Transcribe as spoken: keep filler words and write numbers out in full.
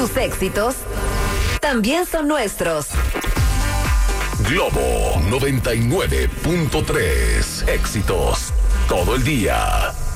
Tus éxitos también son nuestros. Globo noventa y nueve punto tres. Éxitos todo el día.